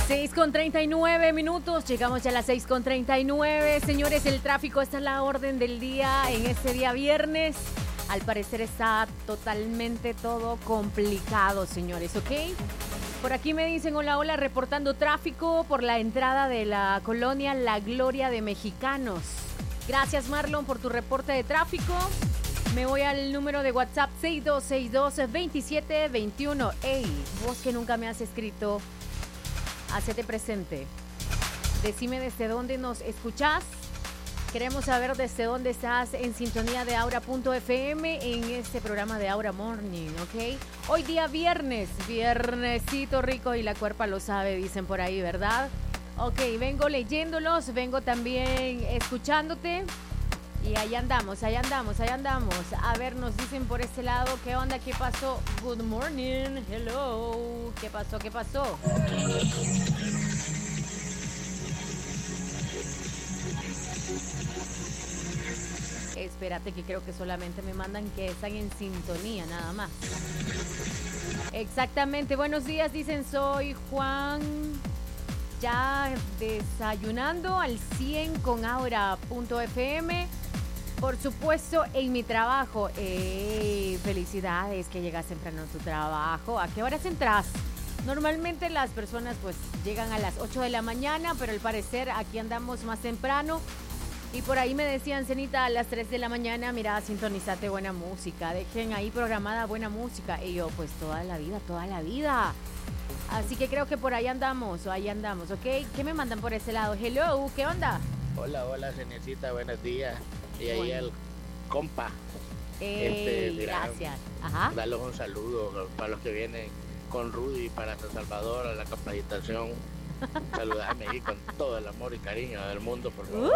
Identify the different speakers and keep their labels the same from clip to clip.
Speaker 1: 6:39, llegamos ya a las 6:39. Señores, el tráfico está a la orden del día en este día viernes. Al parecer está totalmente todo complicado, señores, ¿ok? Por aquí me dicen hola, hola, reportando tráfico por la entrada de la colonia La Gloria de Mexicanos. Gracias, Marlon, por tu reporte de tráfico. Me voy al número de WhatsApp 6262-2721. Ey, vos que nunca me has escrito, hacete presente. Decime desde dónde nos escuchás. Queremos saber desde dónde estás en sintonía de Aura.fm en este programa de Aura Morning, ¿ok? Hoy día viernesito rico y la cuerpa lo sabe, dicen por ahí, ¿verdad? Ok, vengo leyéndolos, vengo también escuchándote. Y ahí andamos. A ver, nos dicen por este lado, ¿qué onda? ¿Qué pasó? Good morning, hello. ¿Qué pasó? Espérate, que creo que solamente me mandan que están en sintonía, nada más. Exactamente, buenos días, dicen, soy Juan. Ya desayunando al 100 con Aura.fm. Por supuesto, en mi trabajo. Felicidades que llegas temprano a tu trabajo. ¿A qué horas entras? Normalmente las personas pues llegan a las 8 de la mañana, pero al parecer aquí andamos más temprano. Y por ahí me decían, Cenita, a las 3 de la mañana, mira, sintonizate buena música, dejen ahí programada buena música. Y yo, pues toda la vida. Así que creo que por ahí andamos, ¿ok? ¿Qué me mandan por ese lado? Hello, ¿qué onda?
Speaker 2: Hola, Cenecita, buenos días. Y ahí el compa.
Speaker 1: Gracias. Ajá.
Speaker 2: Darles un saludo para los que vienen con Rudy para San Salvador a la capacitación. Saludame ahí con todo el amor y cariño del mundo, por favor.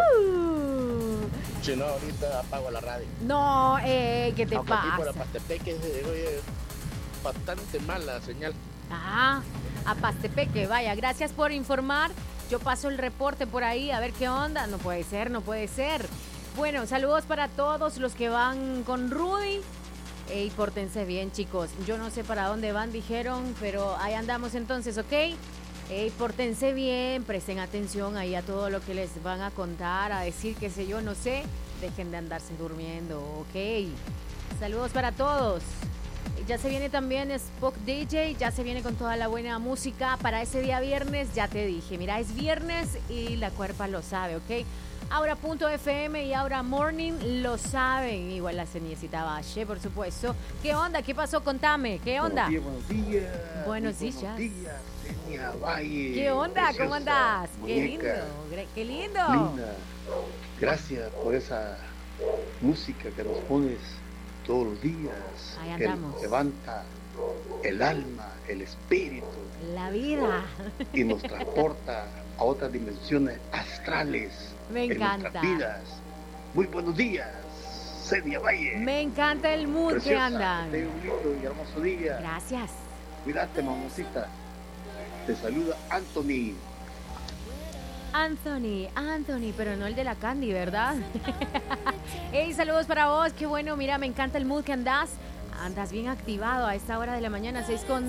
Speaker 2: Si no, ahorita apago la radio.
Speaker 1: No, ¿qué te
Speaker 2: Aunque
Speaker 1: pasa?
Speaker 2: aquí por Apastepeque es bastante mala la señal.
Speaker 1: Ajá, Apastepeque, vaya, gracias por informar. Yo paso el reporte por ahí, a ver qué onda. No puede ser. Bueno, saludos para todos los que van con Rudy. Y pórtense bien, chicos. Yo no sé para dónde van, dijeron, pero ahí andamos entonces, ¿ok? Pórtense bien, presten atención ahí a todo lo que les van a contar, a decir, qué sé yo, no sé. Dejen de andarse durmiendo, ¿ok? Saludos para todos. Ya se viene también Spock DJ, ya se viene con toda la buena música para ese día viernes. Ya te dije, mira, es viernes y la cuerpa lo sabe, ¿ok? Aura.fm y Aura Morning lo saben. Igual la Ceniecita Valle, por supuesto. ¿Qué onda? ¿Qué pasó? Contame. ¿Qué onda?
Speaker 3: Buenos días.
Speaker 1: Buenos días.
Speaker 3: Cenia Valle.
Speaker 1: ¿Qué onda?
Speaker 3: Preciosa,
Speaker 1: ¿Cómo andás?
Speaker 3: muñeca.
Speaker 1: Qué lindo.
Speaker 3: Linda. Gracias por esa música que nos pones todos los días.
Speaker 1: Ahí
Speaker 3: que
Speaker 1: andamos.
Speaker 3: levanta el alma, el espíritu.
Speaker 1: La vida.
Speaker 3: Y nos transporta a otras dimensiones astrales.
Speaker 1: Me encanta.
Speaker 3: En nuestras vidas. Muy buenos días, Cenia Valle.
Speaker 1: Me encanta el mood
Speaker 3: Preciosa,
Speaker 1: que andan.
Speaker 3: que tenga un lindo y hermoso día.
Speaker 1: Gracias.
Speaker 3: Cuídate, mamacita. Te saluda Anthony.
Speaker 1: Anthony, pero no el de la Candy, ¿verdad? Hey, saludos para vos, qué bueno, mira, me encanta el mood que andas bien activado a esta hora de la mañana,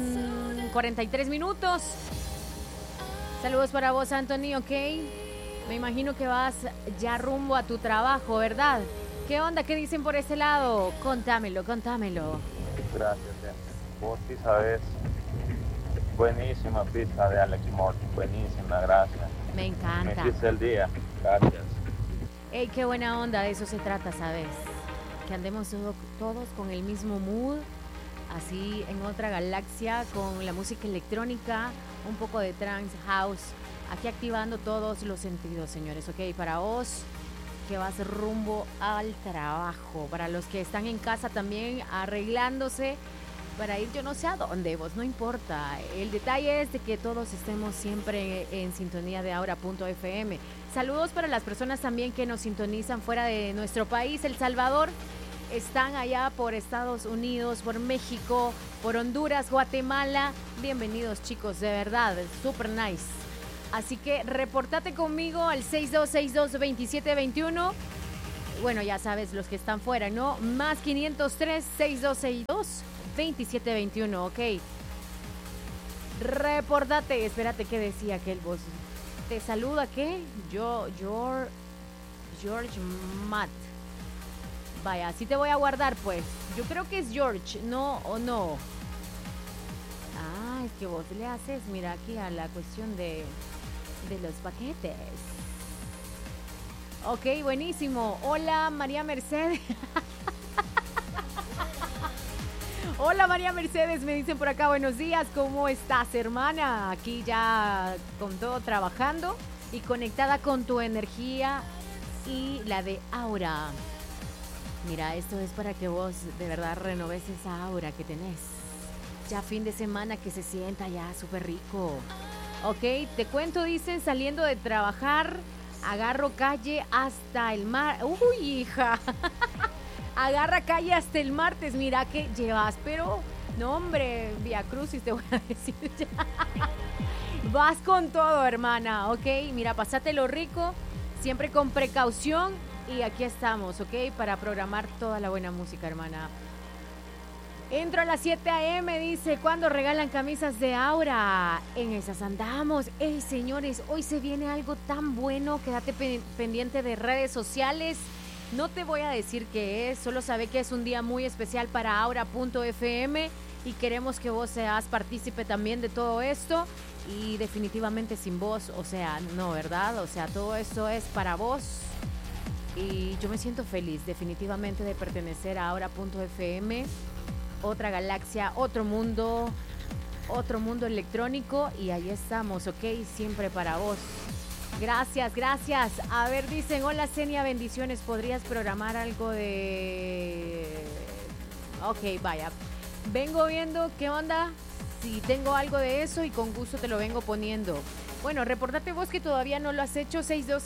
Speaker 1: 6:43. Saludos para vos, Anthony, ok. Me imagino que vas ya rumbo a tu trabajo, ¿verdad? ¿Qué onda? ¿Qué dicen por ese lado? Contámelo.
Speaker 4: Gracias, vos sí sabes. Buenísima pista de Alex Morty, buenísima, gracias.
Speaker 1: Me encanta.
Speaker 4: Me hiciste el día, gracias.
Speaker 1: Ey, qué buena onda, de eso se trata, ¿sabes? Que andemos todos con el mismo mood, así en otra galaxia, con la música electrónica, un poco de trance, house, aquí activando todos los sentidos, señores, ¿ok? Para vos que vas rumbo al trabajo, para los que están en casa también arreglándose para ir yo no sé a dónde, vos, no importa. El detalle es de que todos estemos siempre en sintonía de Aura.fm. Saludos para las personas también que nos sintonizan fuera de nuestro país, El Salvador. Están allá por Estados Unidos, por México, por Honduras, Guatemala. Bienvenidos, chicos, de verdad, super nice. Así que reportate conmigo al 6262-2721. Bueno, ya sabes, los que están fuera, ¿no? Más 503-6262-2721, ok. Repórtate, espérate, ¿qué decía aquel voz? Te saluda, ¿qué? George Matt. Vaya, así te voy a guardar, pues. Yo creo que es George, ¿no o no? Ah, es que vos le haces, mira aquí a la cuestión de los paquetes. Ok, buenísimo. Hola, María Mercedes. Hola, María Mercedes, me dicen por acá, buenos días, ¿cómo estás, hermana? Aquí ya con todo trabajando y conectada con tu energía y la de Aura. Mira, esto es para que vos de verdad renoves esa aura que tenés. Ya fin de semana que se sienta ya súper rico. Ok, te cuento, dicen, saliendo de trabajar, agarro calle hasta el mar. Uy, hija. Agarra calle hasta el martes, mira que llevas, pero no, hombre, Vía Crucis te voy a decir ya. Vas con todo, hermana, ok, mira, pásatelo rico, siempre con precaución y aquí estamos, ok, para programar toda la buena música, hermana. Entro a las 7 a.m, dice, ¿cuándo regalan camisas de Aura? En esas andamos. Ey, señores, hoy se viene algo tan bueno, quédate pendiente de redes sociales. No te voy a decir qué es, solo sabe que es un día muy especial para Aura.fm y queremos que vos seas partícipe también de todo esto y definitivamente sin vos, o sea, no, ¿verdad? O sea, todo esto es para vos y yo me siento feliz definitivamente de pertenecer a Aura.fm, otra galaxia, otro mundo electrónico y ahí estamos, ¿ok? Siempre para vos. Gracias, gracias. A ver, dicen, hola Senia, bendiciones. ¿Podrías programar algo de...? Ok, vaya. Vengo viendo qué onda, si tengo algo de eso y con gusto te lo vengo poniendo. Bueno, reportate vos que todavía no lo has hecho,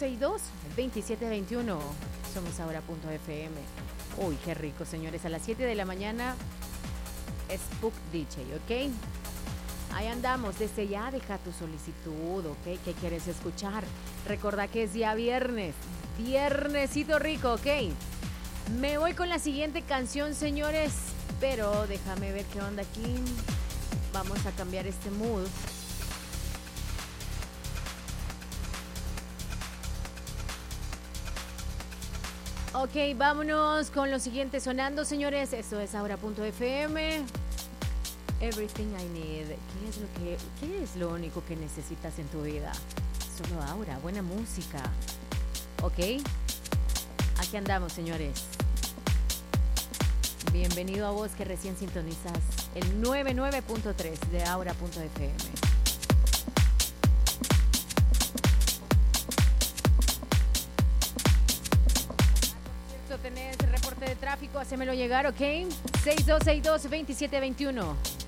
Speaker 1: 6262-2721. Somos Aura.fm. Uy, qué rico, señores. A las 7 de la mañana, Spook DJ, ¿ok? Ahí andamos, desde ya deja tu solicitud, ¿ok? ¿Qué quieres escuchar? Recordá que es día viernes, viernesito rico, ¿ok? Me voy con la siguiente canción, señores, pero déjame ver qué onda aquí. Vamos a cambiar este mood. Ok, vámonos con lo siguiente sonando, señores. Esto es Aura.fm. Everything I Need. ¿Qué es lo único que necesitas en tu vida? Solo Aura, buena música. ¿Ok? Aquí andamos, señores. Bienvenido a vos que recién sintonizas el 99.3 de Aura.fm. Tenés reporte de tráfico, hacémelo llegar, ¿ok? 6262-2721.